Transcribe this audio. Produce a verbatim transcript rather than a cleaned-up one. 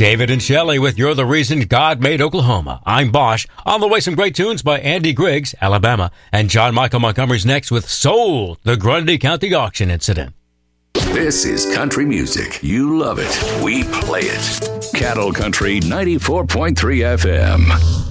David and Shelley with You're the Reason God Made Oklahoma. I'm Bosch. On the way, some great tunes by Andy Griggs, Alabama. And John Michael Montgomery's next with Soul, the Grundy County Auction Incident. This is country music. You love it. We play it. Cattle Country ninety-four point three F M.